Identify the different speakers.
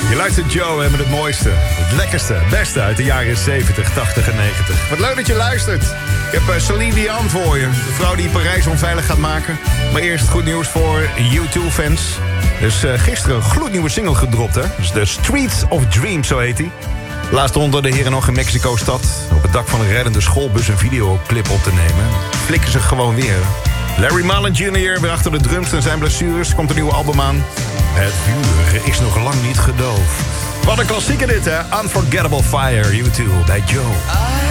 Speaker 1: Je luistert Joe met het mooiste, het lekkerste, het beste uit de jaren 70, 80 en 90. Wat leuk dat je luistert. Ik heb Celine Dion voor je. De vrouw die Parijs onveilig gaat maken. Maar eerst goed nieuws voor U2-fans. Dus gisteren een gloednieuwe single gedropt, hè. Dus The Streets of Dreams, zo heet hij. Laatst onder de heren nog in Mexico-stad. Op het dak van een reddende schoolbus een videoclip op te nemen. Flikken ze gewoon weer. Larry Mullen Jr. weer achter de drums en zijn blessures. Komt een nieuwe album aan. Het vuur is nog lang niet gedoofd. Wat een klassieker dit, hè? Unforgettable Fire, U2 bij Joe.